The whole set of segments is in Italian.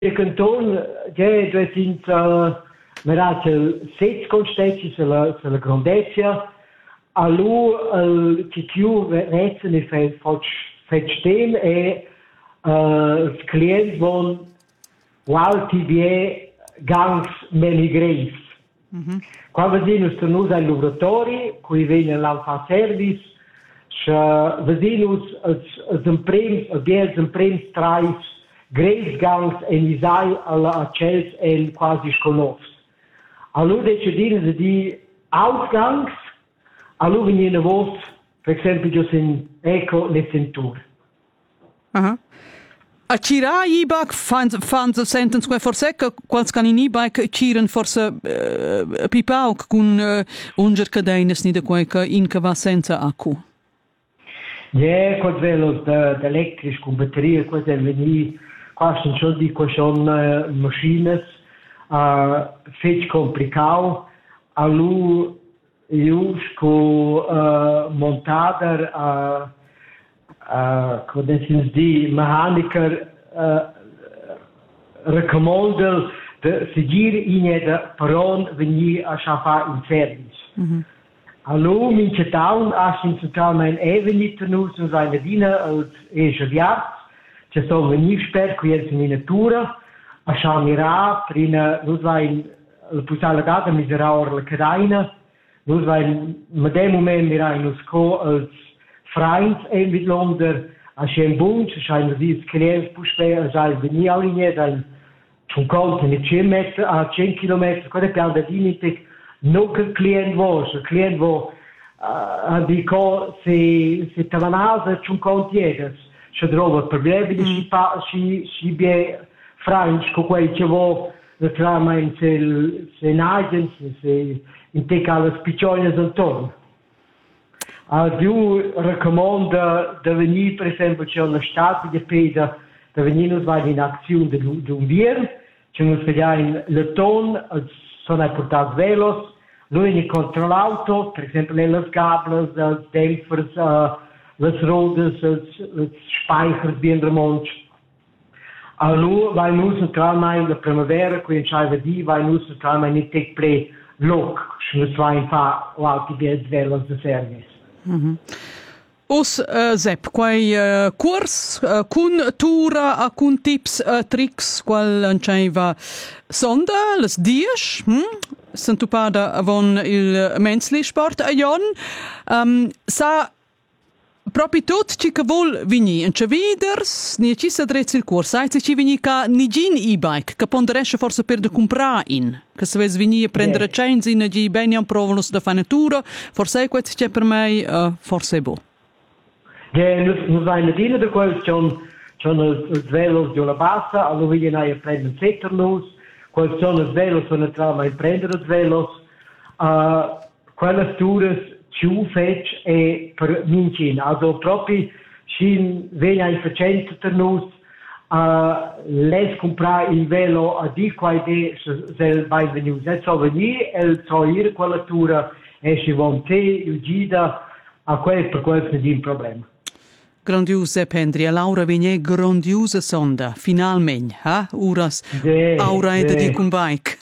Il canton, due sind meratel 7 consteci sulla grandezza, a lui che più rezzano e fetsten e il cliente von walti vie gangs menigreis. Quando vediamo che noi ai lavoratori, qui vengono a fare service, vediamo che il primo trais greis gangs e nisai alla cels e quasi sconosci. Allora decidono di outgangs, allora vengono vos, per esempio, giusto in eco le cinture. A cira i-bike fanno sentence que forse che quals can in i-bike ciren forse pipau con unger cadenas ni de quei che in che va senza acqua. Ja, quels velos de electrisch con batterie, quels veni quasi schon di quason machines fetch complicau alu iusco montader come si dice mechaniker recommandel de seguir in da peron veni a schafa in service. Hallo, minche town, in total mein eveniter nus und seine Diener als Egeviat, c'è so veni sper qui in natura, a Schamira, prina nus vain la pusala data misera or la cadaina, nus vain medem moment mira in usco als Freund mit Londer, a Schembunch, scheint sie skrev puspe, a sai veni a linea da un conto ne 100 metri a 100 km, quella pian da dinitek no che client vo dico se tavanasa c'un contieders se trova problemi di si bie franch con quel che vo trama in se nagens se in te cala spiccioglie intorno più raccomanda da venire per esempio c'è una stato di peda da venire nos vai in azione d'un vier c'è nos vediamo in le ton sono portati velos lui controllato, per esempio le gabels, les dämpfers, les rodes, les speichers bien remonts. Allora, vai nus naturalmente la primavera, qui in Scheibe di, vai nus naturalmente nicht tek play loc, schnus vai in fa alti bies velos de service. Sepp, quai curs, cun tura, cun tips, tricks, qual anceiva sonda, les dies, Santupada avon il mensli sport a Jon, sa proprio tot ci che vol vini, en ce viders, ni ci sa drezzi il curs, sai ci vini ca nigin e-bike, ca ponderesce forse per de compra in, ca se ves vini a prendere chains in gi beniam provolos da fanatura, forse quet c'è per me, forse bo. Ja, nu zijn de dienen de quels c'on els velos di la bassa, allo vien a prendere setternos, quels sono els velos sono trama in prendere els velos, quelle tours ciu fetch e per mincin, also proprio sin venia in facente ternus, les comprar il velo a di quai de sel vai veniu, set so veni, el so ir quella tura e si von te, ugida, a quel per quel se di un problema. Grandiose Pendri, a Laura vigne grandiosa sonda, finalmente, uras aura e di con bike.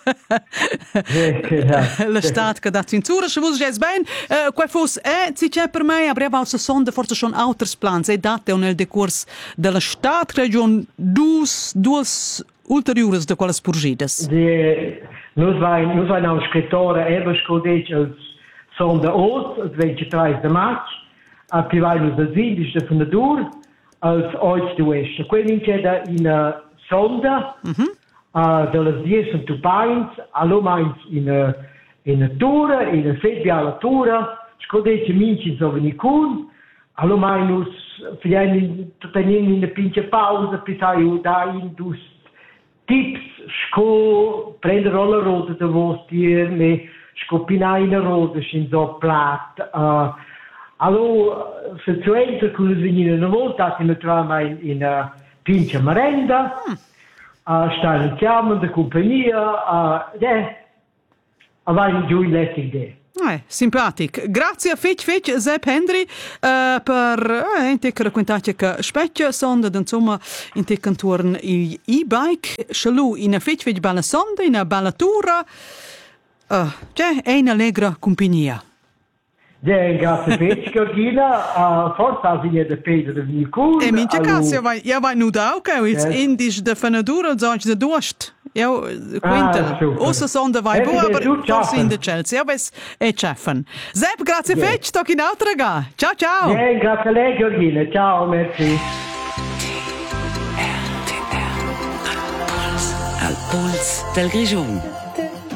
La stat che dat cintura, se vos jes ben, quai fos si c'è per me, avreva alsa sonda forse schon auters plans, date nel decurs della stat region duas ulteriores de qualas purgidas. Nus vai un scrittore, scodec als sonda os, als 23 de marzo, a privailus das Indisch de Fundadur als oits de West. Quindi c'è da in sonda delle 10 tupains, all'omais in tura, in febbiala tura, scodece minci sovenicun, all'omainus figliani tutanini in pinche pausa, pisai da in dus tips, sco prendere la roda de vostir, me scopinai in roda, in so plat, allora, se tu entri con le venine una volta, ti naturalmente in pincia merenda, sta in chiama di compagnia, vai giù in letting day. Simpatic. Grazie a Fetch Sepp Henry per inte che raccontace che specchia sonda insomma inte cantorn il e-bike shalu in a Fetch bella sonda in a bella tura c'è una allegra compagnia. Grazie Fetch Georgina forza si de Pedro de Vincul e mince caso ja vai nu da okay it's indisch de fanadura solch de durst. Ja, quintel. Ossa sonda vai boa, aber forse in de Chelsea. Ja, ves e chefen. Sepp, grazie Fetch, toc in altra ga. Ciao, ciao. Grazie a lei, Georgina. Ciao, merci. Al Puls del Grigion.